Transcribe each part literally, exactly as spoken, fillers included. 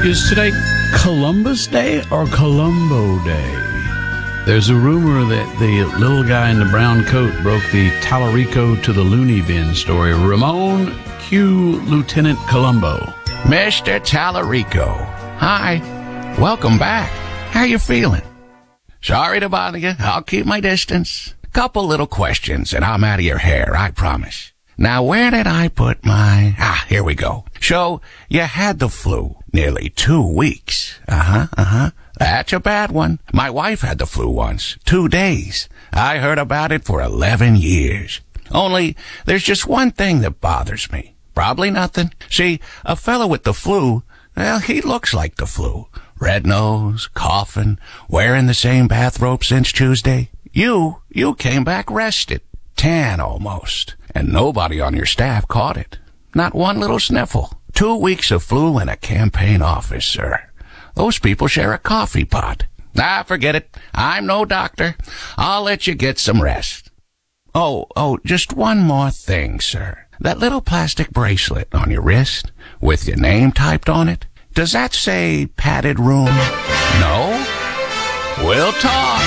Is today Columbus Day or Columbo Day? There's a rumor that the little guy in the brown coat broke the Tallarico to the Looney Bin story. Ramon Q. Lieutenant Columbo. Mister Tallarico, hi. Welcome back. How you feeling? Sorry to bother you. I'll keep my distance. Couple little questions and I'm out of your hair, I promise. Now, where did I put my... Ah, here we go. So, you had the flu nearly two weeks. Uh-huh, uh-huh. That's a bad one. My wife had the flu once. Two days. I heard about it for eleven years. Only, there's just one thing that bothers me. Probably nothing. See, a fellow with the flu, well, he looks like the flu. Red nose, coughing, wearing the same bathrobe since Tuesday. You, you came back rested. Tan almost. And nobody on your staff caught it. Not one little sniffle. Two weeks of flu in a campaign office, sir. Those people share a coffee pot. Ah, forget it. I'm no doctor. I'll let you get some rest. Oh, oh, just one more thing, sir. That little plastic bracelet on your wrist with your name typed on it, does that say padded room? No? We'll talk.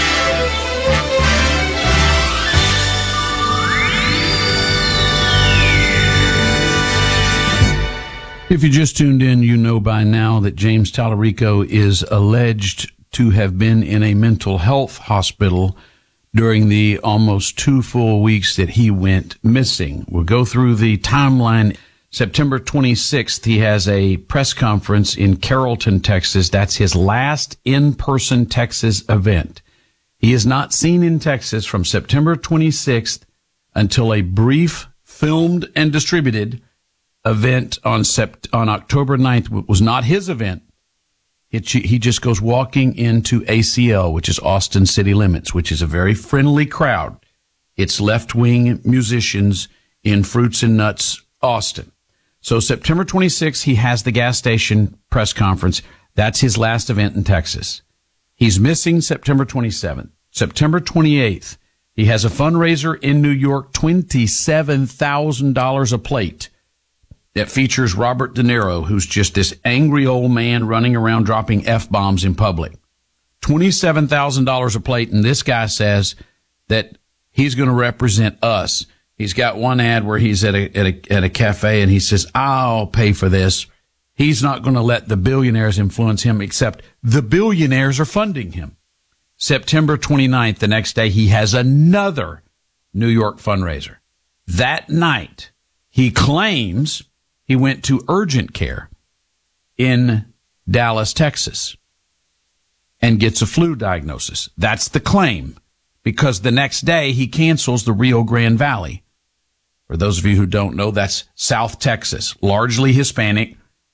If you just tuned in, you know by now that James Tallarico is alleged to have been in a mental health hospital during the almost two full weeks that he went missing. We'll go through the timeline. September twenty-sixth, he has a press conference in Carrollton, Texas. That's his last in-person Texas event. He is not seen in Texas from September twenty-sixth until a brief filmed and distributed event on sept- on October ninth. Was not his event. It, he just goes walking into A C L, which is Austin City Limits, which is a very friendly crowd. It's left-wing musicians in Fruits and Nuts, Austin. So September twenty-sixth, he has the gas station press conference. That's his last event in Texas. He's missing September twenty-seventh. September twenty-eighth, he has a fundraiser in New York, twenty-seven thousand dollars a plate. That features Robert De Niro, who's just this angry old man running around dropping F-bombs in public. twenty-seven thousand dollars a plate, and this guy says that he's going to represent us. He's got one ad where he's at a, at a, at a cafe, and he says, I'll pay for this. He's not going to let the billionaires influence him, except the billionaires are funding him. September twenty-ninth, the next day, he has another New York fundraiser. That night, he claims he went to urgent care in Dallas, Texas, and gets a flu diagnosis. That's the claim, because the next day he cancels the Rio Grande Valley. For those of you who don't know, that's South Texas, largely Hispanic.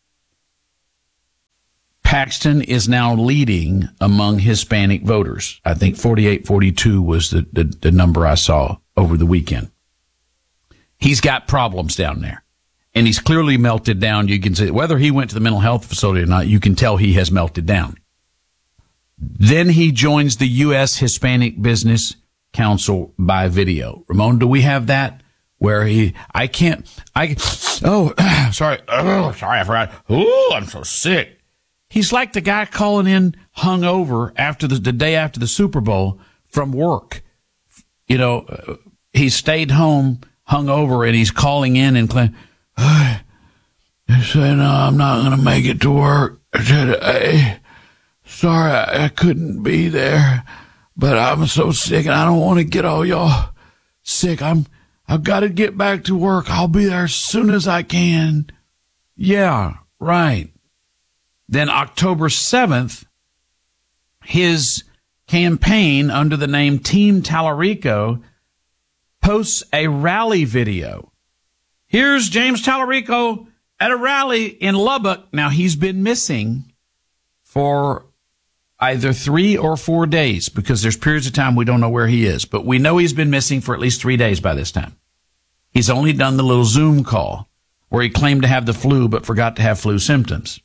Paxton is now leading among Hispanic voters. I think forty-eight forty-two was the, the, the number I saw over the weekend. He's got problems down there. And he's clearly melted down. You can see whether he went to the mental health facility or not, you can tell he has melted down. Then he joins the U S Hispanic Business Council by video. Ramon, do we have that? Where he, I can't, I, oh, sorry, oh, sorry, I forgot. Oh, I'm so sick. He's like the guy calling in hungover after the, the day after the Super Bowl from work. You know, he stayed home hungover and he's calling in and claiming, I said, no, I'm not going to make it to work today. Sorry, I, I couldn't be there, but I'm so sick and I don't want to get all y'all sick. I'm, I've got to get back to work. I'll be there as soon as I can. Yeah, right. Then October seventh, his campaign under the name Team Tallarico posts a rally video. Here's James Tallarico at a rally in Lubbock. Now, he's been missing for either three or four days because there's periods of time we don't know where he is. But we know he's been missing for at least three days by this time. He's only done the little Zoom call where he claimed to have the flu but forgot to have flu symptoms.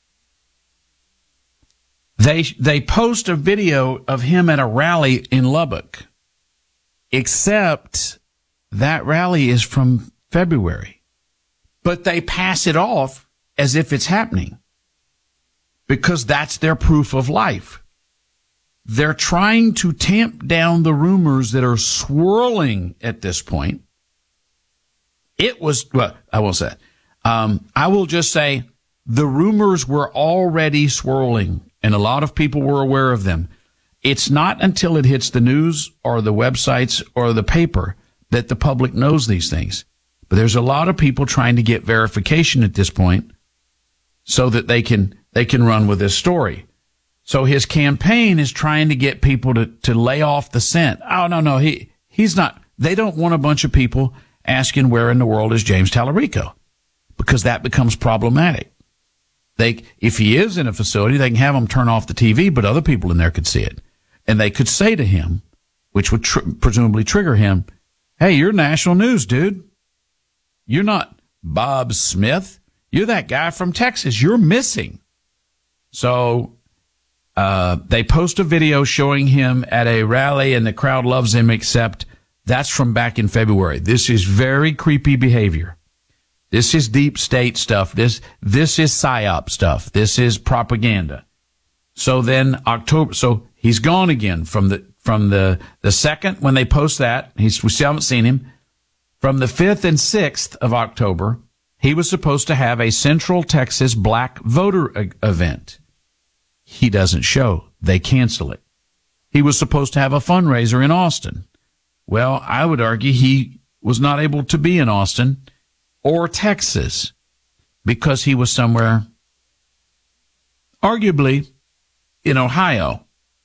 They, they post a video of him at a rally in Lubbock, except that rally is from February, but they pass it off as if it's happening. because that's their proof of life. They're trying to tamp down the rumors that are swirling at this point. It was, well, I won't say it. Um, I will just say the rumors were already swirling, and a lot of people were aware of them. It's not until it hits the news or the websites or the paper that the public knows these things. But there's a lot of people trying to get verification at this point so that they can they can run with this story. So his campaign is trying to get people to, to lay off the scent. Oh, no, no, he he's not. They don't want a bunch of people asking where in the world is James Tallarico, because that becomes problematic. They, if he is in a facility, they can have him turn off the T V, but other people in there could see it. And they could say to him, which would tr- presumably trigger him, hey, you're national news, dude. You're not Bob Smith. You're that guy from Texas. You're missing. So uh, they post a video showing him at a rally, and the crowd loves him, except that's from back in February. This is very creepy behavior. This is deep state stuff. This this is psyop stuff. This is propaganda. So then October, so he's gone again from the from the the second when they post that. He's we still haven't seen him. From the fifth and sixth of October, he was supposed to have a Central Texas black voter e- event. He doesn't show. They cancel it. He was supposed to have a fundraiser in Austin. Well, I would argue he was not able to be in Austin or Texas because he was somewhere, arguably, in Ohio.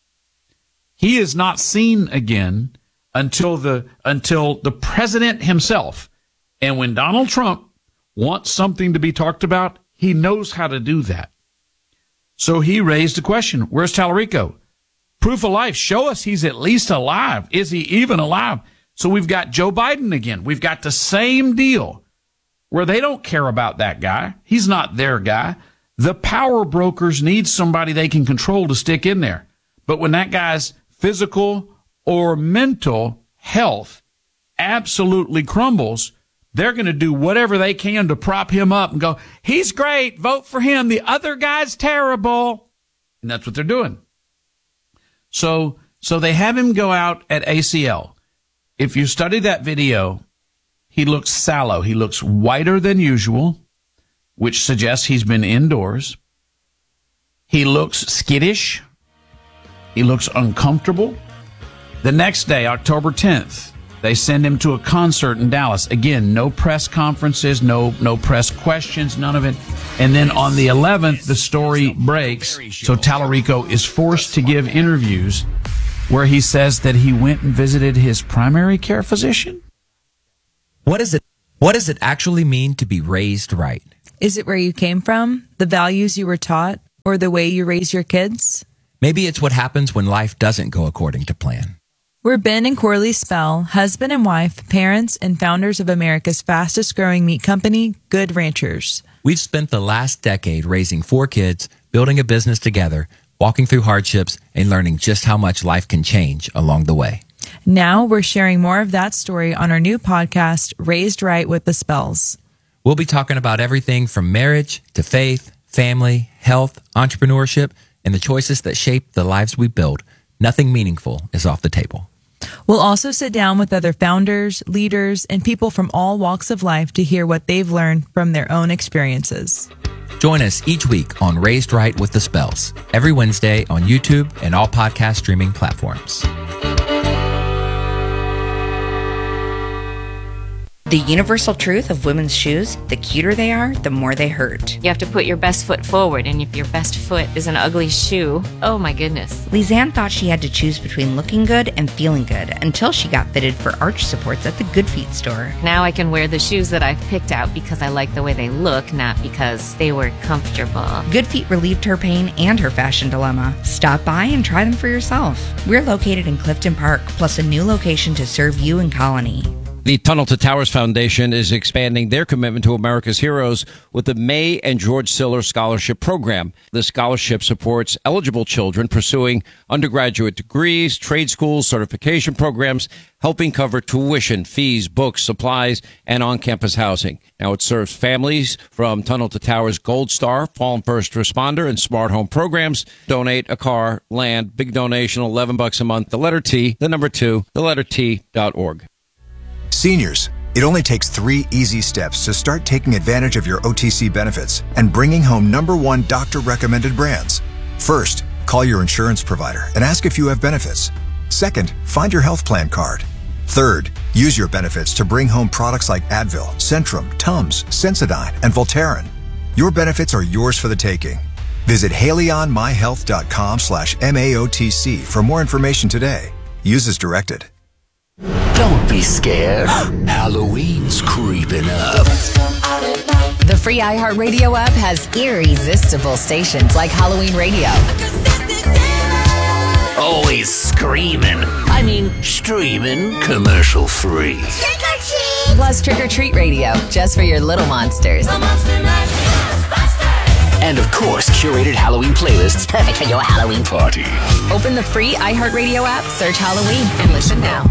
He is not seen again until the until the president himself. And when Donald Trump wants something to be talked about, he knows how to do that. So he raised the question, where's Tallarico? Proof of life. Show us he's at least alive. Is he even alive? So we've got Joe Biden again. We've got the same deal where they don't care about that guy. He's not their guy. The power brokers need somebody they can control to stick in there. But when that guy's physical or mental health absolutely crumbles, they're going to do whatever they can to prop him up and go, he's great, vote for him. The other guy's terrible. And that's what they're doing. So, so they have him go out at A C L. If you study that video, he looks sallow. He looks whiter than usual, which suggests he's been indoors. He looks skittish. He looks uncomfortable. The next day, October tenth, they send him to a concert in Dallas. Again, no press conferences, no no press questions, none of it. And then on the eleventh, the story breaks. So Tallarico is forced to give interviews where he says that he went and visited his primary care physician. What is it? What does it actually mean to be raised right? Is it where you came from, the values you were taught, or the way you raise your kids? Maybe it's what happens when life doesn't go according to plan. We're Ben and Corley Spell, husband and wife, parents, and founders of America's fastest growing meat company, Good Ranchers. We've spent the last decade raising four kids, building a business together, walking through hardships, and learning just how much life can change along the way. Now we're sharing more of that story on our new podcast, Raised Right with the Spells. We'll be talking about everything from marriage to faith, family, health, entrepreneurship, and the choices that shape the lives we build. Nothing meaningful is off the table. We'll also sit down with other founders, leaders, and people from all walks of life to hear what they've learned from their own experiences. Join us each week on Raised Right with the Spells, every Wednesday on YouTube and all podcast streaming platforms. The universal truth of women's shoes, the cuter they are, the more they hurt. You have to put your best foot forward, and if your best foot is an ugly shoe, oh my goodness. Lizanne thought she had to choose between looking good and feeling good until she got fitted for arch supports at the Good Feet store. Now I can wear the shoes that I've picked out because I like the way they look, not because they were comfortable. Good Feet relieved her pain and her fashion dilemma. Stop by and try them for yourself. We're located in Clifton Park, plus a new location to serve you in Colony. The Tunnel to Towers Foundation is expanding their commitment to America's heroes with the May and George Siller Scholarship Program. The scholarship supports eligible children pursuing undergraduate degrees, trade schools, certification programs, helping cover tuition, fees, books, supplies, and on-campus housing. Now it serves families from Tunnel to Towers Gold Star, Fallen First Responder, and Smart Home programs. Donate a car, land, big donation, eleven bucks a month. The letter T, the number two, the letter T dot org. Seniors, it only takes three easy steps to start taking advantage of your O T C benefits and bringing home number one doctor-recommended brands. First, call your insurance provider and ask if you have benefits. Second, find your health plan card. Third, use your benefits to bring home products like Advil, Centrum, Tums, Sensodyne, and Voltaren. Your benefits are yours for the taking. Visit haleyonmyhealth.com slash MAOTC for more information today. Use as directed. Don't be scared. Halloween's creeping up. The free iHeartRadio app has irresistible stations like Halloween Radio. Always screaming. I mean, streaming commercial free. Trick or treat! Plus Trick or Treat Radio, just for your little monsters. And of course, curated Halloween playlists perfect for your Halloween party. Open the free iHeartRadio app, search Halloween, and listen now.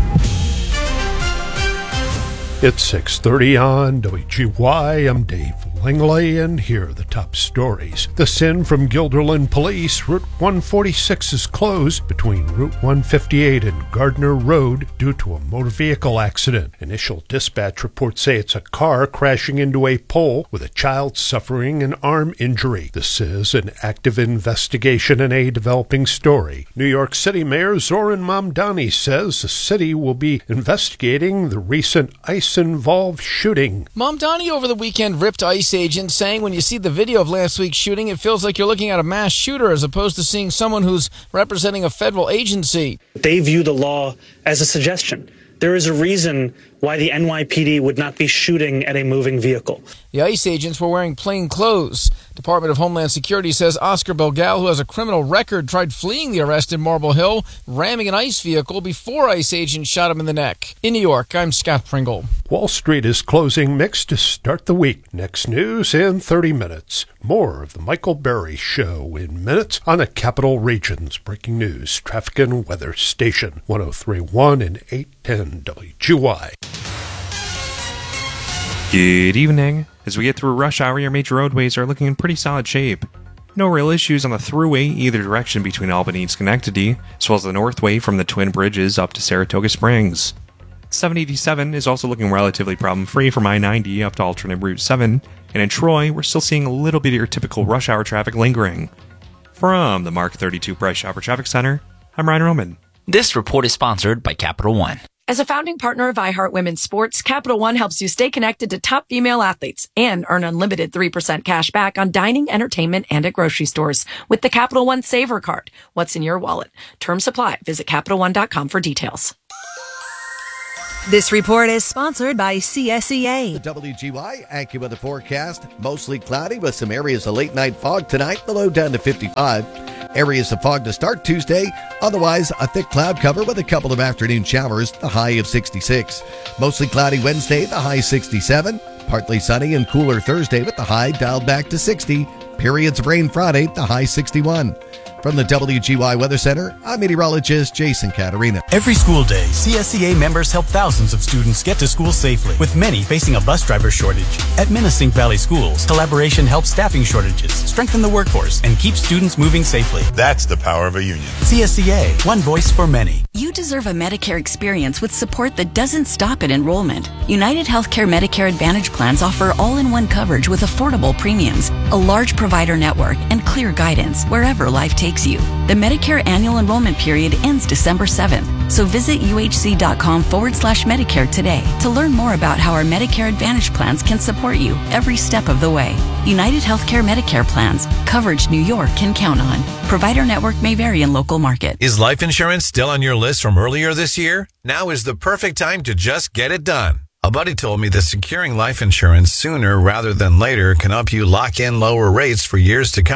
It's six thirty on W G Y. I'm Dave Langley, and here are the top stories. The Sin from Guilderland Police. Route one forty-six is closed between Route one fifty-eight and Gardner Road due to a motor vehicle accident. Initial dispatch reports say it's a car crashing into a pole with a child suffering an arm injury. This is an active investigation and a developing story. New York City Mayor Zoran Mamdani says the city will be investigating the recent ICE-involved shooting. Mamdani over the weekend ripped ICE agents, saying when you see the video of last week's shooting, it feels like you're looking at a mass shooter as opposed to seeing someone who's representing a federal agency. They view the law as a suggestion. There is a reason why the N Y P D would not be shooting at a moving vehicle. The ICE agents were wearing plain clothes. Department of Homeland Security says Oscar Belgal, who has a criminal record, tried fleeing the arrest in Marble Hill, ramming an ICE vehicle before ICE agents shot him in the neck. In New York, I'm Scott Pringle. Wall Street is closing mixed to start the week. Next news in thirty minutes. More of the Michael Berry Show in minutes on the Capital Region's breaking news, traffic and weather station, one oh three point one and eight ten W G Y. Good evening. As we get through rush hour, your major roadways are looking in pretty solid shape. No real issues on the thruway either direction between Albany and Schenectady, as well as the Northway from the Twin Bridges up to Saratoga Springs. seven eighty-seven is also looking relatively problem-free from I ninety up to alternate Route seven, and in Troy, we're still seeing a little bit of your typical rush hour traffic lingering. From the Mark thirty-two Price Shopper Traffic Center, I'm Ryan Roman. This report is sponsored by Capital One. As a founding partner of iHeart Women's Sports, Capital One helps you stay connected to top female athletes and earn unlimited three percent cash back on dining, entertainment, and at grocery stores with the Capital One Saver Card. What's in your wallet? Terms apply. Visit Capital One dot com for details. This report is sponsored by C S E A. The W G Y AccuWeather forecast, mostly cloudy with some areas of late night fog tonight, the low down to fifty-five. Areas of fog to start Tuesday, otherwise a thick cloud cover with a couple of afternoon showers, the high of sixty-six. Mostly cloudy Wednesday, the high sixty-seven. Partly sunny and cooler Thursday with the high dialed back to sixty. Periods of rain Friday, the high sixty-one. From the W G Y Weather Center, I'm meteorologist Jason Caterina. Every school day, C S E A members help thousands of students get to school safely, with many facing a bus driver shortage. At Minisink Valley Schools, collaboration helps staffing shortages, strengthen the workforce, and keep students moving safely. That's the power of a union. C S E A, one voice for many. You deserve a Medicare experience with support that doesn't stop at enrollment. United Healthcare Medicare Advantage plans offer all-in-one coverage with affordable premiums, a large provider network, and clear guidance wherever life takes you. The Medicare annual enrollment period ends December seventh, so visit uhc.com forward slash Medicare today to learn more about how our Medicare Advantage plans can support you every step of the way. United Healthcare Medicare plans, coverage New York can count on. Provider network may vary in local market. Is life insurance still on your list from earlier this year? Now is the perfect time to just get it done. A buddy told me that securing life insurance sooner rather than later can help you lock in lower rates for years to come.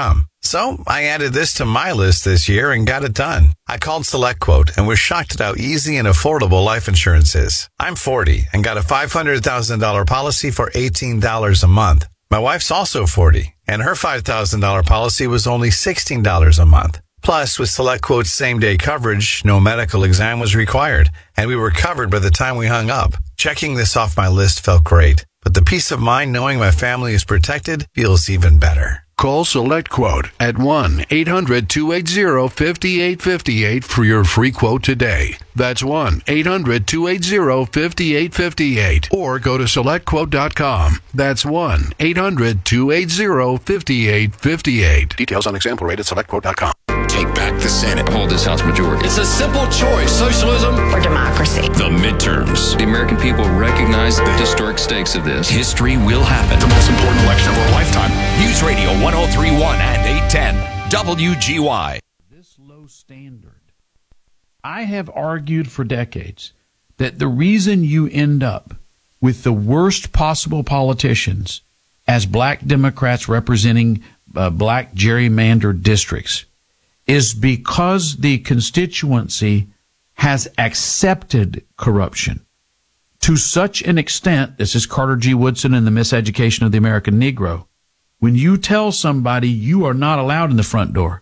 So I added this to my list this year and got it done. I called SelectQuote and was shocked at how easy and affordable life insurance is. I'm forty and got a five hundred thousand dollars policy for eighteen dollars a month. My wife's also forty, and her five thousand dollars policy was only sixteen dollars a month. Plus, with SelectQuote's same-day coverage, no medical exam was required, and we were covered by the time we hung up. Checking this off my list felt great, but the peace of mind knowing my family is protected feels even better. Call SelectQuote at one eight hundred two eight zero five eight five eight for your free quote today. That's one eight hundred two eight zero five eight five eight. Or go to select quote dot com. That's one eight hundred two eight zero five eight five eight. Details on example rate at select quote dot com. Take back the Senate. Hold this House majority. It's a simple choice. Socialism or democracy. The midterms. The American people recognize the historic stakes of this. History will happen. The most important election of our lifetime. News Radio one oh three point one and eight ten. W G Y. This low standard. I have argued for decades that the reason you end up with the worst possible politicians as black Democrats representing uh, black gerrymandered districts is because the constituency has accepted corruption to such an extent. This is Carter G. Woodson and the Miseducation of the American Negro. When you tell somebody you are not allowed in the front door,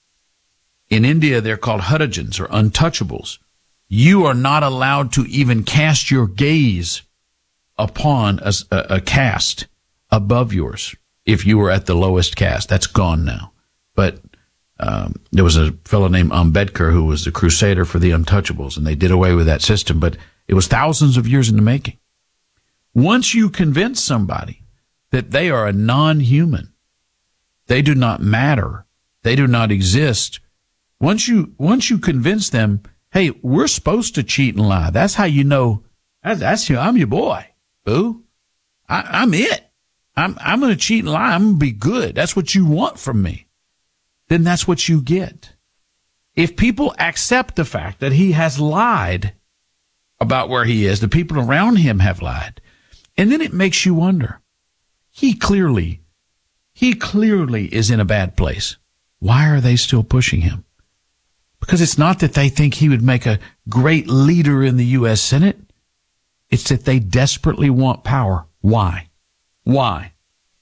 in India they're called Hudajans or untouchables, you are not allowed to even cast your gaze upon a, a, a caste above yours if you were at the lowest caste. That's gone now. But Um, there was a fellow named Ambedkar who was the crusader for the untouchables, and they did away with that system, but it was thousands of years in the making. Once you convince somebody that they are a non-human, they do not matter, they do not exist, once you once you convince them, hey, we're supposed to cheat and lie, that's how you know, that's, that's you, I'm your boy, boo. I, I'm it. I'm, I'm going to cheat and lie. I'm going to be good. That's what you want from me. Then that's what you get. If people accept the fact that he has lied about where he is, the people around him have lied, and then it makes you wonder, he clearly, he clearly is in a bad place. Why are they still pushing him? Because it's not that they think he would make a great leader in the U S Senate. It's that they desperately want power. Why? Why?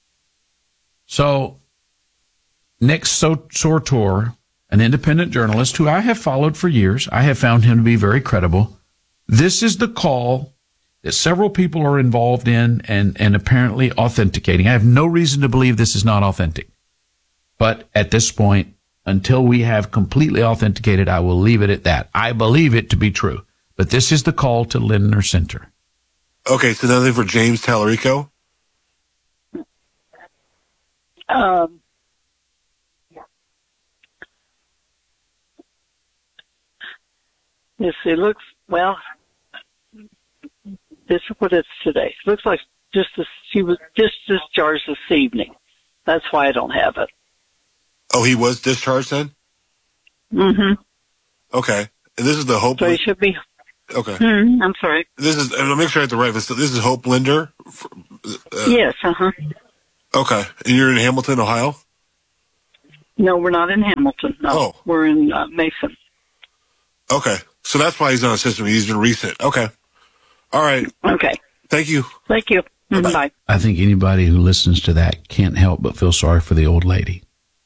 So, Nick Sortor, an independent journalist who I have followed for years, I have found him to be very credible. This is the call that several people are involved in and, and apparently authenticating. I have no reason to believe this is not authentic. But at this point, until we have completely authenticated, I will leave it at that. I believe it to be true. But this is the call to Lindner Center. Okay, so nothing for James Tallarico? Um. Yes, it looks, well, this is what it's today. It looks like just this, she was just discharged this evening. That's why I don't have it. Oh, he was discharged then? Mm-hmm. Okay. And this is the Hope. So he should be. Okay. Mm-hmm. I'm sorry. This is, I'll make sure I have the right, this is Hope Linder? Uh, yes, uh-huh. Okay. And you're in Hamilton, Ohio? No, we're not in Hamilton. No, oh. We're in uh, Mason. Okay. So that's why he's on the system. He's been recent. Okay. All right. Okay. Thank you. Thank you. Bye. Bye. I think anybody who listens to that can't help but feel sorry for the old lady.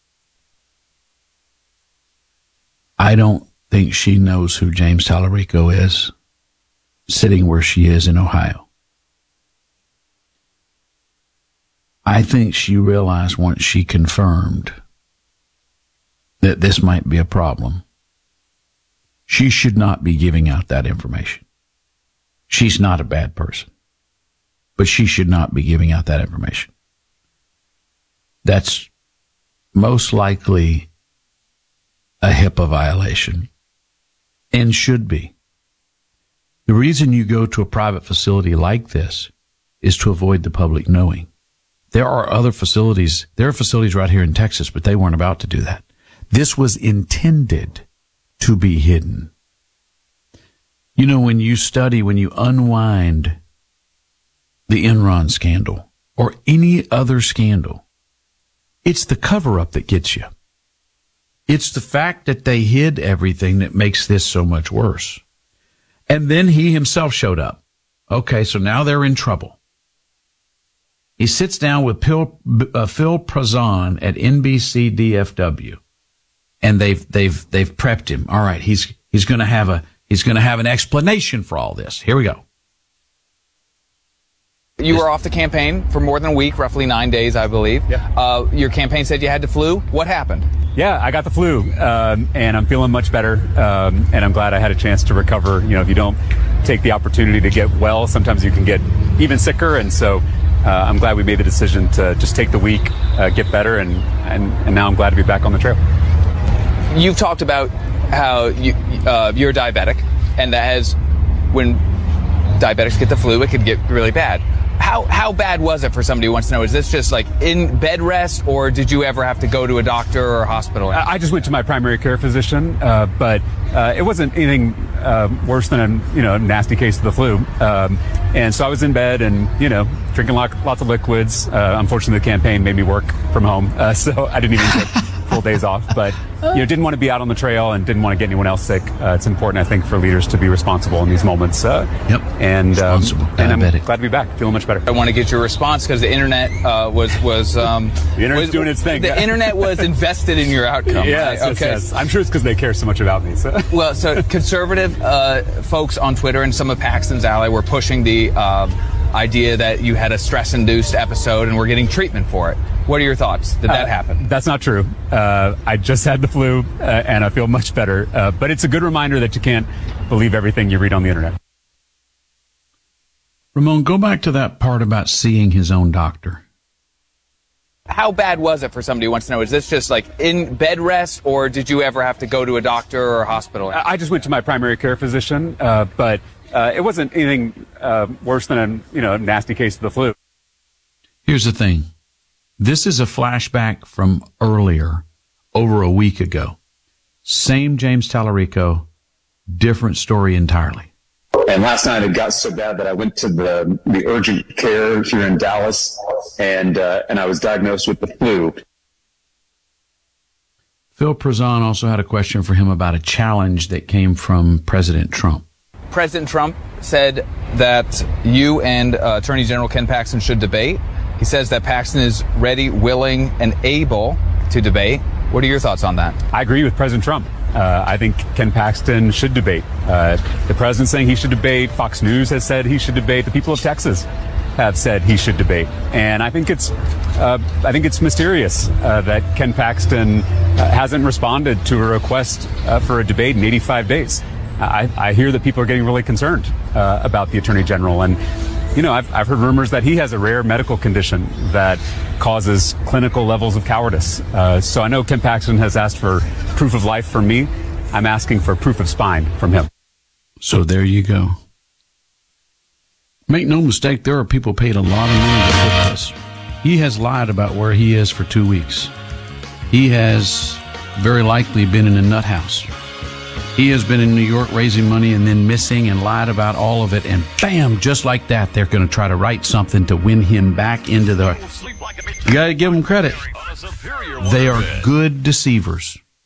I don't think she knows who James Tallarico is, sitting where she is in Ohio. I think she realized once she confirmed that this might be a problem, she should not be giving out that information. She's not a bad person, but she should not be giving out that information. That's most likely a HIPAA violation and should be. The reason you go to a private facility like this is to avoid the public knowing. There are other facilities, there are facilities right here in Texas, but they weren't about to do that. This was intended to be hidden. You know, when you study, when you unwind the Enron scandal or any other scandal, it's the cover-up that gets you. It's the fact that they hid everything that makes this so much worse. And then he himself showed up. Okay, so now they're in trouble. He sits down with Phil, uh, Phil Prazan at N B C D F W, and they've they've they've prepped him. All right, he's he's going to have a he's going to have an explanation for all this. Here we go. You were off the campaign for more than a week, roughly nine days, I believe. Yeah. Uh, your campaign said you had the flu. What happened? Yeah, I got the flu, um, and I'm feeling much better, um, and I'm glad I had a chance to recover. You know, if you don't take the opportunity to get well, sometimes you can get even sicker, and so uh, I'm glad we made the decision to just take the week, uh, get better, and, and, and now I'm glad to be back on the trail. You've talked about how you, uh, you're diabetic, and that has, when diabetics get the flu, it could get really bad. How how bad was it for somebody who wants to know? Is this just like in bed rest, or did you ever have to go to a doctor or a hospital? I just went to my primary care physician, uh, but uh, it wasn't anything uh, worse than a you know nasty case of the flu. Um, and so I was in bed and you know drinking lot, lots of liquids. Uh, unfortunately, the campaign made me work from home, uh, so I didn't even get full days off. But you know, didn't want to be out on the trail and didn't want to get anyone else sick. Uh, it's important, I think, for leaders to be responsible in these moments. Uh, yep. And um, and I'm Diabetic. glad to be back. Feeling much better. I want to get your response because the internet uh, was was um, the internet's was, doing its thing. The internet was invested in your outcome. Yes, right? yes, Okay. yes. I'm sure it's because they care so much about me. So. Well, so conservative uh, folks on Twitter and some of Paxton's ally were pushing the uh, idea that you had a stress-induced episode and were getting treatment for it. What are your thoughts? Did that uh, happen? That's not true. Uh, I just had the flu, uh, and I feel much better. Uh, but it's a good reminder that you can't believe everything you read on the internet. Ramon, go back to that part about seeing his own doctor. How bad was it for somebody who wants to know? Is this just like in bed rest, or did you ever have to go to a doctor or a hospital? I I just went to my primary care physician, uh, but uh, it wasn't anything uh, worse than a you know nasty case of the flu. Here's the thing. This is a flashback from earlier, over a week ago. Same James Tallarico, different story entirely. And last night it got so bad that I went to the, the urgent care here in Dallas, and uh, and I was diagnosed with the flu. Phil Prazan also had a question for him about a challenge that came from President Trump. President Trump said that you and uh, Attorney General Ken Paxton should debate. He says that Paxton is ready, willing, and able to debate. What are your thoughts on that? I agree with President Trump. Uh, I think Ken Paxton should debate. Uh, the president's saying he should debate. Fox News has said he should debate. The people of Texas have said he should debate. And I think it's, uh, I think it's mysterious uh, that Ken Paxton uh, hasn't responded to a request uh, for a debate in eighty-five days. I, I hear that people are getting really concerned uh, about the Attorney General. And you know, I've, I've heard rumors that he has a rare medical condition that causes clinical levels of cowardice. Uh, so I know Ken Paxton has asked for proof of life from me. I'm asking for proof of spine from him. So there you go. Make no mistake, there are people paid a lot of money to put this. He has lied about where he is for two weeks. He has very likely been in a nut house. He has been in New York raising money and then missing and lied about all of it. And bam, just like that, they're going to try to write something to win him back into the... You got to give them credit. They are good deceivers.